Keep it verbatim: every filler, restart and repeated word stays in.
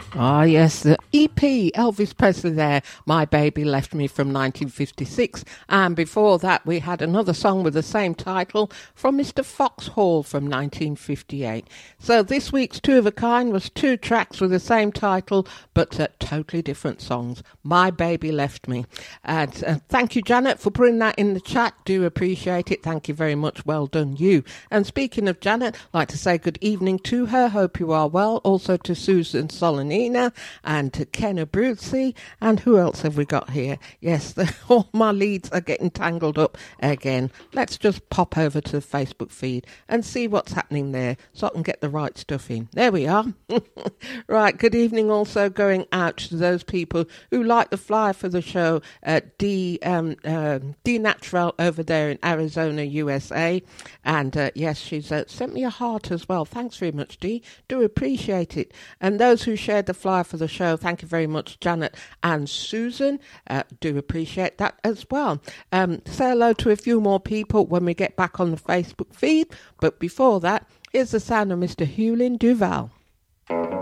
Ah, yes, the E P, Elvis Presley there, My Baby Left Me from nineteen fifty-six. And before that, we had another song with the same title from Mister Foxhall from nineteen fifty-eight. So this week's Two of a Kind was two tracks with the same title, but uh, totally different songs. My Baby Left Me. And uh, thank you, Janet, for putting that in the chat. Do appreciate it. Thank you very much. Well done, you. And speaking of Janet, I'd like to say good evening to her. Hope you are well. Also to Susan Solonina and to Ken Abruzzi. And who else have we got here? Yes, the, all my leads are getting tangled up again. Let's just pop over to the Facebook feed and see what's happening there so I can get the right stuff in. There we are. Right, good evening also going out to those people who like the flyer for the show at D, um, uh, D Natural over there in Arizona, U S A. And uh, yes, she's uh, sent me a heart as well. Thanks very much, Dee. Do appreciate it. And those who shared the flyer for the show, thank you very much, Janet and Susan. Uh, do appreciate that as well. Um, say hello to a few more people when we get back on the Facebook feed. But before that, here's the sound of Mister Hewlin Duval.